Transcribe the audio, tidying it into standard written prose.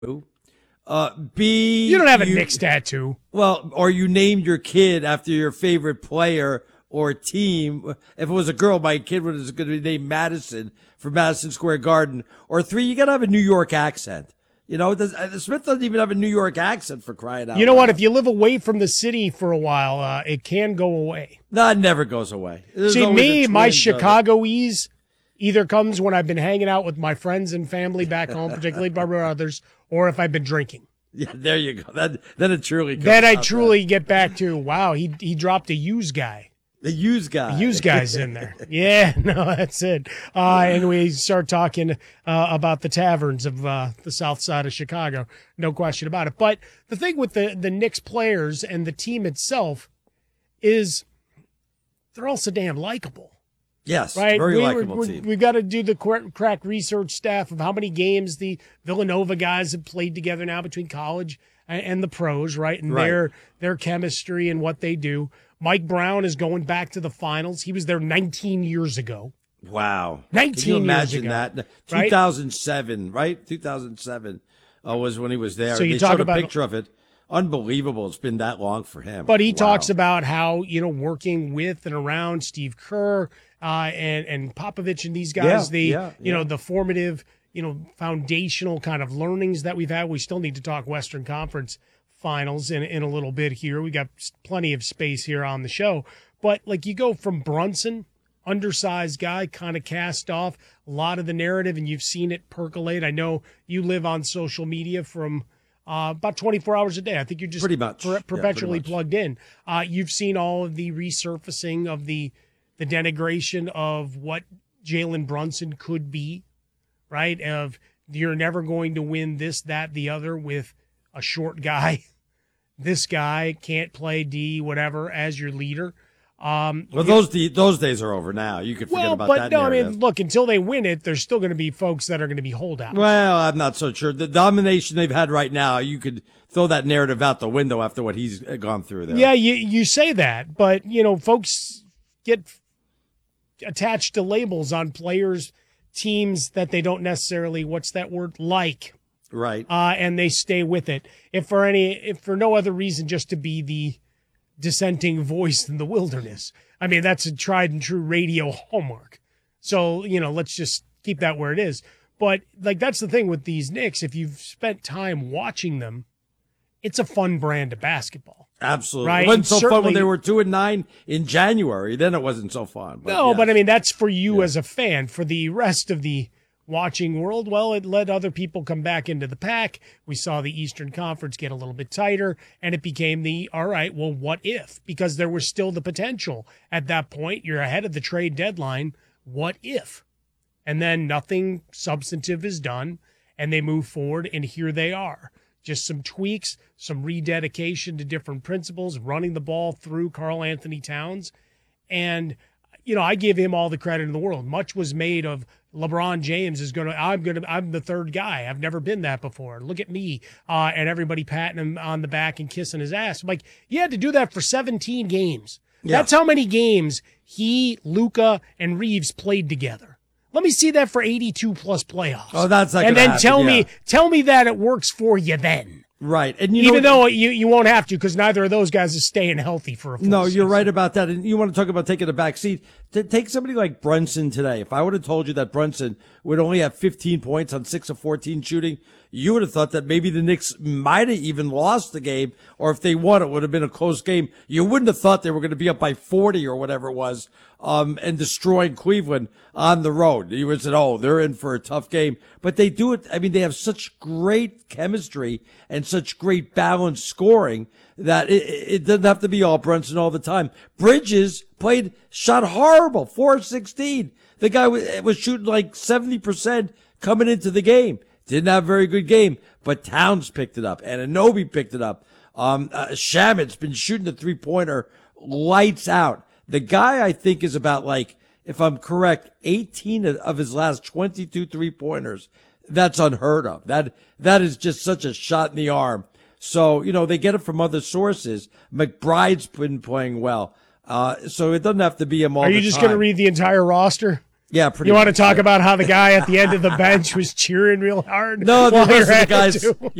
B, You don't have a Knicks tattoo. Well, or you named your kid after your favorite player or team. If it was a girl, my kid was going to be named Madison for Madison Square Garden. Or 3, you got to have a New York accent. You know, Smith doesn't even have a New York accent, for crying out loud. You know what? If you live away from the city for a while, it can go away. No, it never goes away. See, me, my Chicagoese either comes when I've been hanging out with my friends and family back home, particularly my brothers, or if I've been drinking. Yeah, there you go. Then it truly comes Then I out truly get back to, wow, he dropped a used guy. The used guy. The used guy's in there. Yeah, no, that's it. And we start talking about the taverns of the south side of Chicago. No question about it. But the thing with the Knicks players and the team itself is they're all so damn likable. Yes, right? very likable team. We've got to do the crack research staff of how many games the Villanova guys have played together now between college and the pros, right? And their chemistry and what they do. Mike Brown is going back to the finals. He was there 19 years ago. Wow. 19 Can you imagine years ago, that? 2007, right? 2007 was when he was there. So you they talk showed about a picture of it. Unbelievable. It's been that long for him. But he talks about how, working with and around Steve Kerr and Popovich and these guys, the formative, foundational kind of learnings that we've had. We still need to talk Western Conference Finals in a little bit here. We got plenty of space here on the show. But like you go from Brunson, undersized guy, kind of cast off a lot of the narrative, and you've seen it percolate. I know you live on social media from about 24 hours a day. I think you're just pretty much perpetually plugged in. You've seen all of the resurfacing of the denigration of what Jalen Brunson could be, right? Of you're never going to win this, that, the other with a short guy. This guy can't play D, whatever, as your leader. Those days are over now. You could forget about that narrative. I mean, look, until they win it, there's still going to be folks that are going to be holdouts. Well, I'm not so sure. The domination they've had right now, you could throw that narrative out the window after what he's gone through there. Yeah, you say that, but, folks get attached to labels on players, teams that they don't necessarily, like. Right. And they stay with it. If for no other reason, just to be the dissenting voice in the wilderness. I mean, that's a tried and true radio hallmark. So, let's just keep that where it is. But that's the thing with these Knicks. If you've spent time watching them, it's a fun brand of basketball. Absolutely. Right? It wasn't so fun when they were 2-9 in January. Then it wasn't so fun. But I mean, that's for you as a fan. For the rest of the watching world, well, it let other people come back into the pack. We saw the Eastern Conference get a little bit tighter, and it became all right, well, what if? Because there was still the potential at that point. You're ahead of the trade deadline. What if? And then nothing substantive is done, and they move forward, and here they are. Just some tweaks, some rededication to different principles, running the ball through Karl Anthony Towns. And, I give him all the credit in the world. Much was made of LeBron James I'm the third guy. I've never been that before. Look at me. And everybody patting him on the back and kissing his ass. I'm like, you had to do that for 17 games. Yeah. That's how many games he, Luka, and Reeves played together. Let me see that for 82 plus playoffs. Oh, that's not and then happen. tell me that it works for you then. Right. And even though you won't have to, because neither of those guys is staying healthy for a full No, season. you're right about that. And you want to talk about taking a back seat. Take somebody like Brunson today. If I would have told you that Brunson would only have 15 points on 6 of 14 shooting, you would have thought that maybe the Knicks might have even lost the game, or if they won, it would have been a close game. You wouldn't have thought they were going to be up by 40 or whatever it was, and destroying Cleveland on the road. You would have said, oh, they're in for a tough game. But they do it. I mean, they have such great chemistry and such great balanced scoring that it doesn't have to be all Brunson all the time. Bridges shot horrible, 4-16. The guy was shooting like 70% coming into the game. Didn't have a very good game, but Towns picked it up, and Anunoby picked it up. Shamit's been shooting the three-pointer lights out. The guy, I think, is about, if I'm correct, 18 of his last 22 three-pointers. That's unheard of. That is just such a shot in the arm. So, they get it from other sources. McBride's been playing well. So it doesn't have to be him all the time. Are you just going to read the entire roster? Yeah, pretty You want to much, talk yeah. about how the guy at the end of the bench was cheering real hard? No, while those you're are the at it, guys. too?